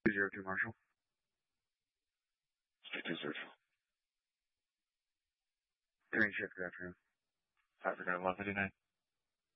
202 Marshall. 202. Green shift, good afternoon. Africa 1159.